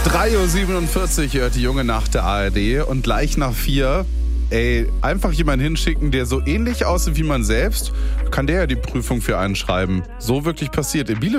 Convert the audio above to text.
3:47 Uhr hört die junge Nacht der ARD und gleich nach 4, einfach jemanden hinschicken, der so ähnlich aussieht wie man selbst, kann der ja die Prüfung für einen schreiben. So wirklich passiert in Bielefeld.